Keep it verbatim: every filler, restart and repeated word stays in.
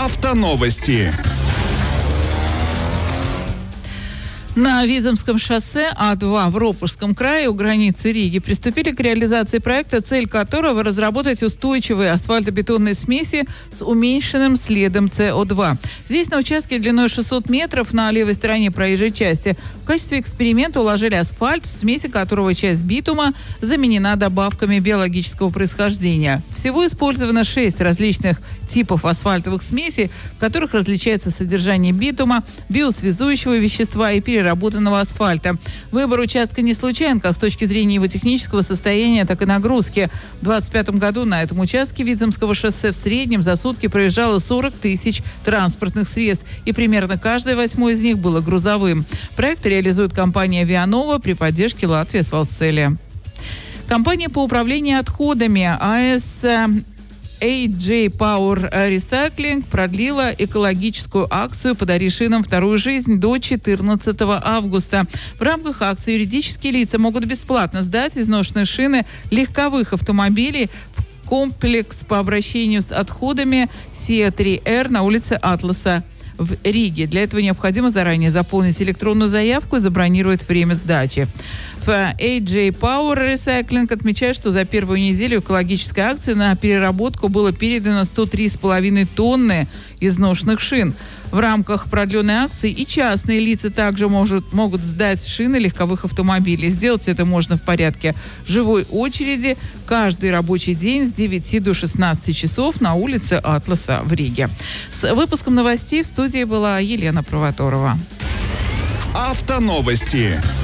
Автоновости. На Визамском шоссе А два в Ропужском крае у границы Риги приступили к реализации проекта, цель которого – разработать устойчивые асфальтобетонные смеси с уменьшенным следом С О два. Здесь на участке длиной шестьсот метров на левой стороне проезжей части в качестве эксперимента уложили асфальт, в смеси которого часть битума заменена добавками биологического происхождения. Всего использовано шесть различных типов асфальтовых смесей, в которых различается содержание битума, биосвязующего вещества и переработанного асфальта. Выбор участка не случайен, как с точки зрения его технического состояния, так и нагрузки. В двадцать пятом году на этом участке Визамского шоссе в среднем за сутки проезжало сорок тысяч транспортных средств, и примерно каждое восьмое из них было грузовым. Проект реализует компания «Вианова» при поддержке Латвии Асфальтцеля. Компания по управлению отходами АЭС эй джей Power Recycling продлила экологическую акцию «Подари шинам вторую жизнь» до четырнадцатого августа. В рамках акции юридические лица могут бесплатно сдать изношенные шины легковых автомобилей в комплекс по обращению с отходами Сиа три эр на улице Атласа в Риге. Для этого необходимо заранее заполнить электронную заявку и забронировать время сдачи. В эй джей Power Recycling отмечает, что за первую неделю экологической акции на переработку было передано сто три с половиной тонны изношенных шин. В рамках продленной акции и частные лица также может, могут сдать шины легковых автомобилей. Сделать это можно в порядке живой очереди каждый рабочий день с девяти до шестнадцати часов на улице Атласа в Риге. С выпуском новостей в студии была Елена Провоторова. Автоновости.